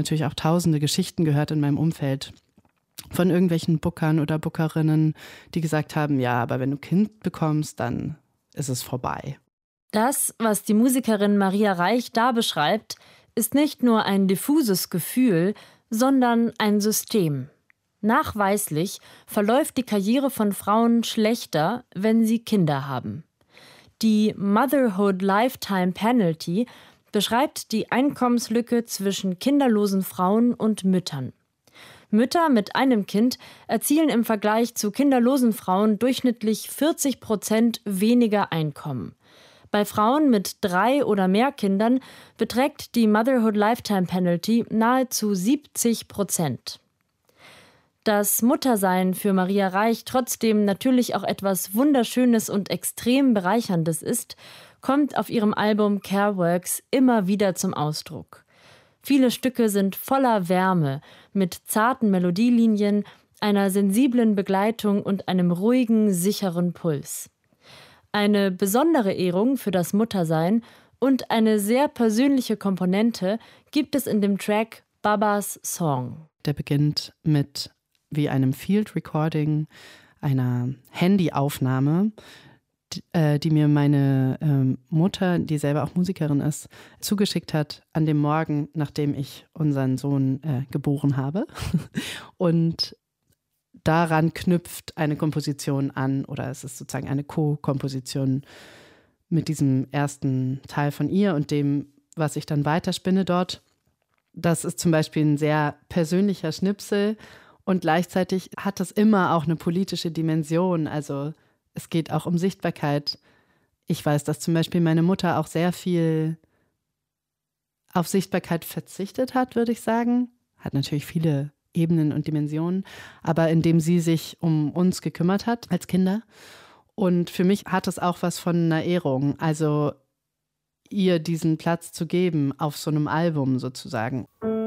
natürlich auch tausende Geschichten gehört in meinem Umfeld von irgendwelchen Bookern oder Bookerinnen, die gesagt haben, ja, aber wenn du Kind bekommst, dann ist es vorbei. Das, was die Musikerin Maria Reich da beschreibt, ist nicht nur ein diffuses Gefühl, sondern ein System. Nachweislich verläuft die Karriere von Frauen schlechter, wenn sie Kinder haben. Die Motherhood Lifetime Penalty beschreibt die Einkommenslücke zwischen kinderlosen Frauen und Müttern. Mütter mit einem Kind erzielen im Vergleich zu kinderlosen Frauen durchschnittlich 40% weniger Einkommen. Bei Frauen mit 3 oder mehr Kindern beträgt die Motherhood Lifetime Penalty nahezu 70%. Dass Muttersein für Maria Reich trotzdem natürlich auch etwas Wunderschönes und extrem Bereicherndes ist, kommt auf ihrem Album Careworks immer wieder zum Ausdruck. Viele Stücke sind voller Wärme, mit zarten Melodielinien, einer sensiblen Begleitung und einem ruhigen, sicheren Puls. Eine besondere Ehrung für das Muttersein und eine sehr persönliche Komponente gibt es in dem Track Babas Song. Der beginnt mit wie einem Field Recording, einer Handyaufnahme, die mir meine Mutter, die selber auch Musikerin ist, zugeschickt hat an dem Morgen, nachdem ich unseren Sohn geboren habe. Und daran knüpft eine Komposition an, oder es ist sozusagen eine Co-Komposition mit diesem ersten Teil von ihr und dem, was ich dann weiterspinne dort. Das ist zum Beispiel ein sehr persönlicher Schnipsel und gleichzeitig hat das immer auch eine politische Dimension. Also es geht auch um Sichtbarkeit. Ich weiß, dass zum Beispiel meine Mutter auch sehr viel auf Sichtbarkeit verzichtet hat, würde ich sagen. Hat natürlich viele Ebenen und Dimensionen, aber indem sie sich um uns gekümmert hat als Kinder. Und für mich hat es auch was von einer Ehrung, also ihr diesen Platz zu geben auf so einem Album sozusagen.